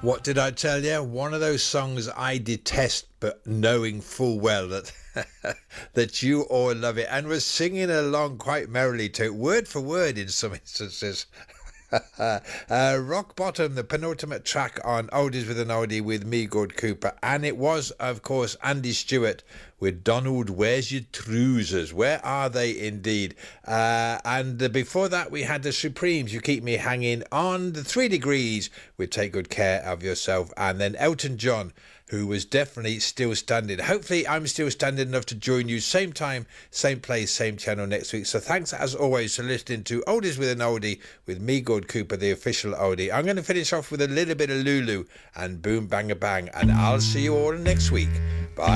What did I tell you? One of those songs I detest, but knowing full well that that you all love it and was singing along quite merrily to it, word for word in some instances. Rock Bottom, the penultimate track on Oldies with an Oldie with me, Gord Cooper, and it was, of course, Andy Stewart with Donald, Where's Your Trousers? Where are they indeed? And before that, we had the Supremes, You Keep Me Hanging On, the 3 Degrees with Take Good Care of Yourself, and then Elton John, who was definitely still standing. Hopefully I'm still standing enough to join you same time, same place, same channel next week. So thanks as always for listening to Oldies with an Oldie with me, Gord Cooper, the official oldie. I'm going to finish off with a little bit of Lulu and Boom Bang a Bang, and I'll see you all next week. Bye.